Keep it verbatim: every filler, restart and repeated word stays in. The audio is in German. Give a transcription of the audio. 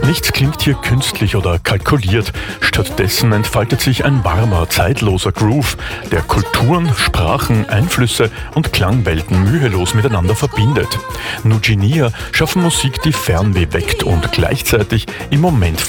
Nichts klingt hier künstlich oder kalkuliert. Stattdessen entfaltet sich ein warmer, zeitloser Groove, der Kulturen, Sprachen, Einflüsse und Klangwelten mühelos miteinander verbindet. Nujinia schaffen Musik, die Fernweh weckt und gleichzeitig im Moment